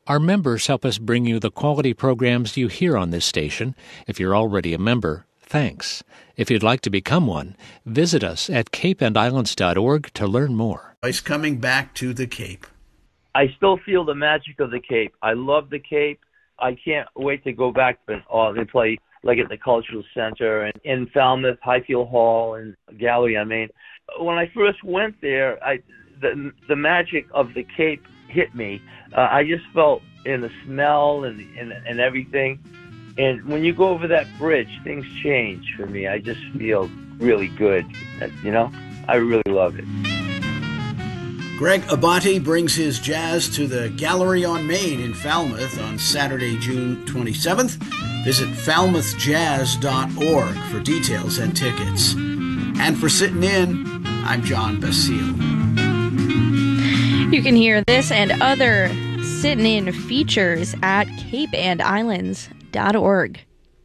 Our members help us bring you the quality programs you hear on this station. If you're already a member, thanks. If you'd like to become one, visit us at capeandislands.org to learn more. It's coming back to the Cape. I still feel the magic of the Cape. I love the Cape. I can't wait to go back and play like at the Cultural Center and in Falmouth, Highfield Hall and Gallery. I mean, when I first went there, the magic of the Cape hit me. I just felt in the smell and everything. And when you go over that bridge, things change for me. I just feel really good. You know, I really love it. Greg Abate brings his jazz to the Gallery on Main in Falmouth on Saturday, June 27th. Visit falmouthjazz.org for details and tickets. And for Sitting In, I'm John Basile. You can hear this and other Sitting In features at capeandislands.org.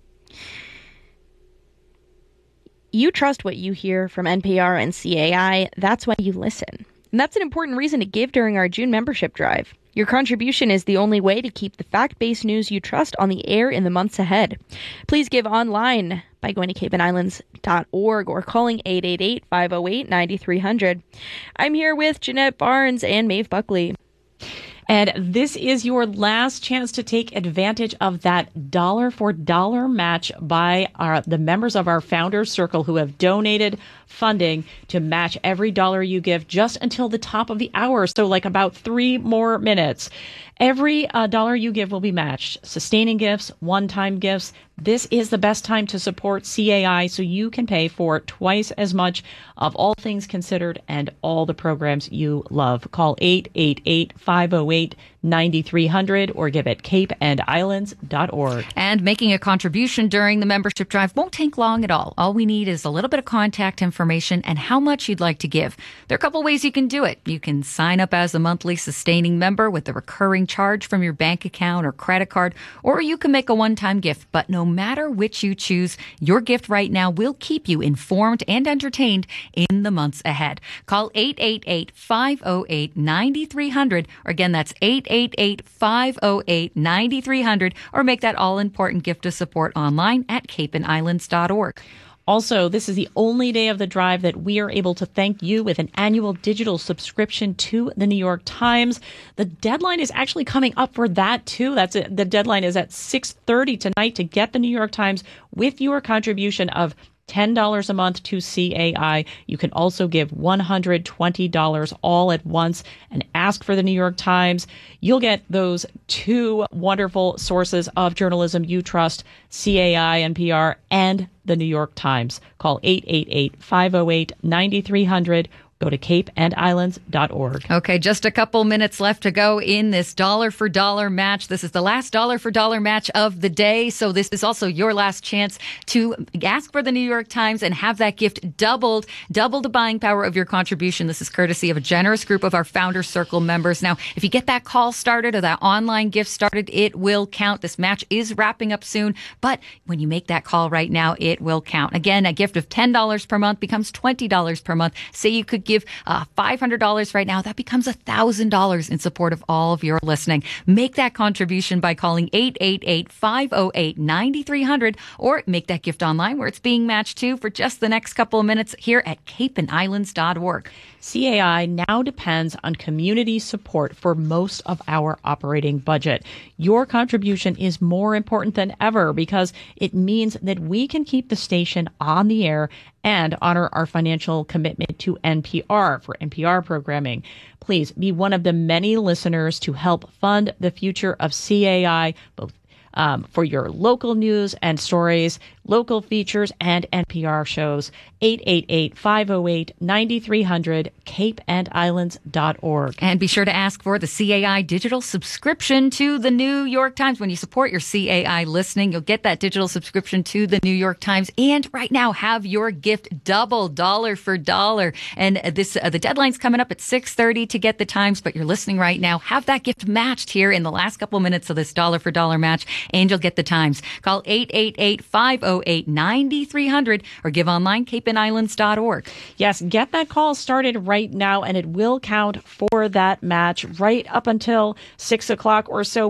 You trust what you hear from NPR and CAI. That's why you listen. And that's an important reason to give during our June membership drive. Your contribution is the only way to keep the fact-based news you trust on the air in the months ahead. Please give online by going to capeandislands.org or calling 888-508-9300. I'm here with Jeanette Barnes and Maeve Buckley. And this is your last chance to take advantage of that dollar-for-dollar match by the members of our Founders Circle who have donated funding to match every dollar you give just until the top of the hour. So like about 3 more minutes. Every dollar you give will be matched. Sustaining gifts, one-time gifts. This is the best time to support CAI so you can pay for twice as much of All Things Considered and all the programs you love. Call 888-508-9300 or give at capeandislands.org. And making a contribution during the membership drive won't take long at all. All we need is a little bit of contact information and how much you'd like to give. There are a couple ways you can do it. You can sign up as a monthly sustaining member with a recurring charge from your bank account or credit card, or you can make a one-time gift. But no matter which you choose, your gift right now will keep you informed and entertained in the months ahead. Call 888-508-9300, or again, that's 888-508-9300, or make that all-important gift of support online at capeandislands.org. Also, this is the only day of the drive that we are able to thank you with an annual digital subscription to the New York Times. The deadline is actually coming up for that, too. That's it. The deadline is at 6:30 tonight to get the New York Times with your contribution of $10 a month to CAI. You can also give $120 all at once and ask for the New York Times. You'll get those 2 wonderful sources of journalism you trust, CAI, NPR, and the New York Times. Call 888-508-9300. Go to capeandislands.org. Okay, just a couple minutes left to go in this dollar-for-dollar match. This is the last dollar-for-dollar match of the day, so this is also your last chance to ask for the New York Times and have that gift doubled, double the buying power of your contribution. This is courtesy of a generous group of our Founders Circle members. Now, if you get that call started or that online gift started, it will count. This match is wrapping up soon, but when you make that call right now, it will count. Again, a gift of $10 per month becomes $20 per month. Say you could give $500 right now, that becomes $1,000 in support of all of your listening. Make that contribution by calling 888-508-9300 or make that gift online where it's being matched to for just the next couple of minutes here at capeandislands.org. CAI now depends on community support for most of our operating budget. Your contribution is more important than ever because it means that we can keep the station on the air and honor our financial commitment to NPR for NPR programming. Please be one of the many listeners to help fund the future of CAI, both for your local news and stories, local features, and NPR shows. 888-508-9300, capeandislands.org. And be sure to ask for the CAI digital subscription to the New York Times. When you support your CAI listening, you'll get that digital subscription to the New York Times. And right now, have your gift double, dollar for dollar. And the deadline's coming up at 6:30 to get the Times, but you're listening right now. Have that gift matched here in the last couple minutes of this dollar for dollar match, and you'll get the Times. Call 888-508-9300 or give online capeandislands.org. Yes, get that call started right now, and it will count for that match right up until 6 o'clock or so.